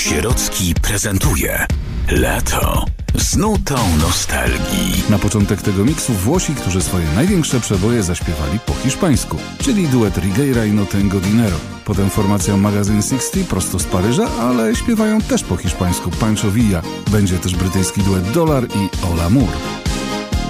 Sierocki prezentuje Lato z nutą nostalgii. Na początek tego miksu Włosi, którzy swoje największe przeboje zaśpiewali po hiszpańsku, czyli duet Rigueira i No Tengo Dinero. Potem formacja Magazine 60 prosto z Paryża, ale śpiewają też po hiszpańsku Pancho Villa. Będzie też brytyjski duet Dollar i All Amour.